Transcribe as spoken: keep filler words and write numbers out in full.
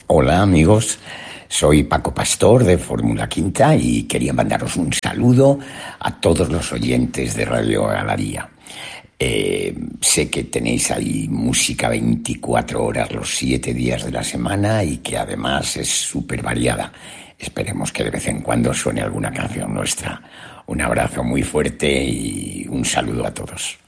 Hola amigos, soy Paco Pastor de Fórmula Quinta y quería mandaros un saludo a todos los oyentes de Radio Galaría. Eh, sé que tenéis ahí música veinticuatro horas los siete días de la semana y que además es súper variada. Esperemos que de vez en cuando suene alguna canción nuestra. Un abrazo muy fuerte y un saludo a todos.